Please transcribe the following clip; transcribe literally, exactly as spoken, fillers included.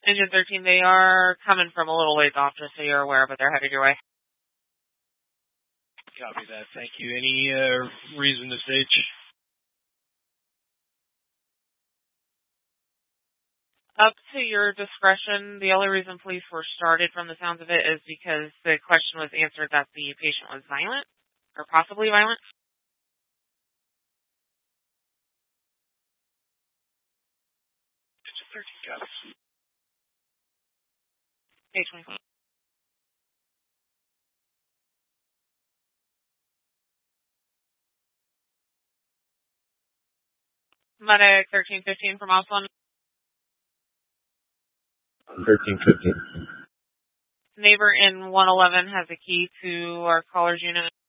Engine thirteen, they are coming from a little ways off, just so you're aware, but they're headed your way. Copy that. Thank you. Any uh, reason to stage? Up to your discretion. The only reason police were started from the sounds of it is because the question was answered that the patient was violent, or possibly violent. thirteen copies. Page twenty-five. Medic thirteen fifteen from Oswald. thirteen fifteen. Neighbor in one eleven has a key to our caller's unit.